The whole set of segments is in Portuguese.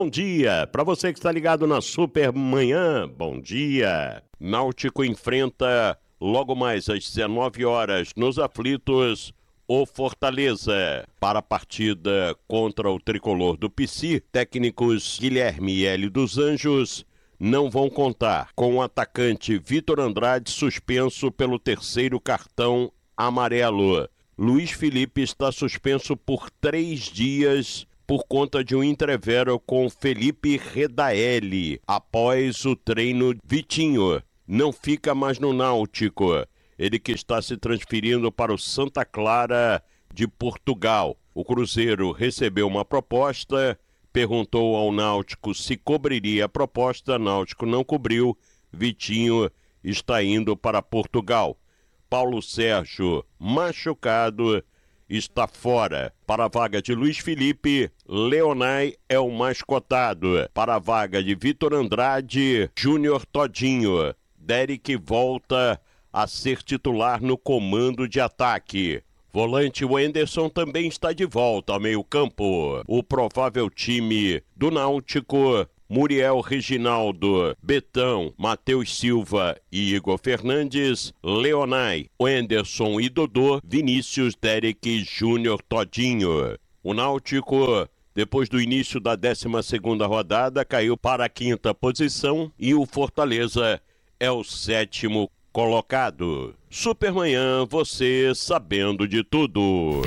Bom dia, para você que está ligado na Supermanhã, bom dia. Náutico enfrenta logo mais às 19 horas nos aflitos o Fortaleza. Para a partida contra o tricolor do PC, técnicos Guilherme e Hélio dos Anjos não vão contar com o atacante Vitor Andrade suspenso pelo terceiro cartão amarelo. Luiz Felipe está suspenso por 3 dias por conta de um entrevero com Felipe Redaelli. Após o treino, Vitinho não fica mais no Náutico. Ele que está se transferindo para o Santa Clara de Portugal. O Cruzeiro recebeu uma proposta, perguntou ao Náutico se cobriria a proposta, Náutico não cobriu, Vitinho está indo para Portugal. Paulo Sérgio, machucado, está fora. Para a vaga de Luiz Felipe, Leonai é o mais cotado. Para a vaga de Vitor Andrade, Júnior Todinho. Derek volta a ser titular no comando de ataque. Volante Wenderson também está de volta ao meio-campo. O provável time do Náutico: Muriel Reginaldo, Betão, Matheus Silva e Igor Fernandes, Leonai, Wenderson e Dodô, Vinícius, Derek, Júnior, Todinho. O Náutico, depois do início da 12ª rodada, caiu para a 5ª posição e o Fortaleza é o 7º colocado. Supermanhã, você sabendo de tudo.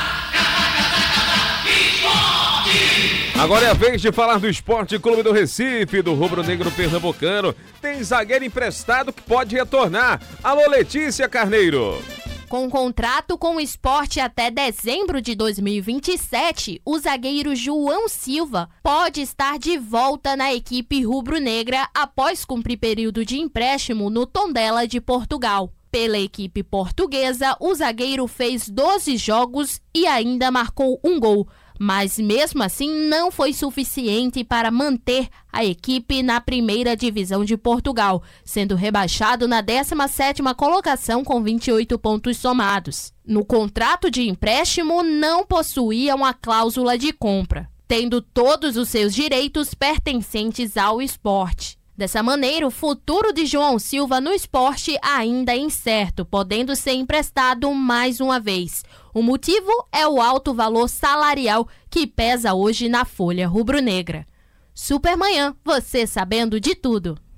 Agora é a vez de falar do Esporte Clube do Recife, do rubro-negro pernambucano. Tem zagueiro emprestado que pode retornar. Alô, Letícia Carneiro. Com contrato com o Sport até dezembro de 2027, o zagueiro João Silva pode estar de volta na equipe rubro-negra após cumprir período de empréstimo no Tondela de Portugal. Pela equipe portuguesa, o zagueiro fez 12 jogos e ainda marcou um gol. Mas mesmo assim não foi suficiente para manter a equipe na primeira divisão de Portugal, sendo rebaixado na 17ª colocação com 28 pontos somados. No contrato de empréstimo não possuía uma cláusula de compra, tendo todos os seus direitos pertencentes ao Sport. Dessa maneira, o futuro de João Silva no Sport ainda é incerto, podendo ser emprestado mais uma vez. O motivo é o alto valor salarial que pesa hoje na folha rubro-negra. Supermanhã, você sabendo de tudo.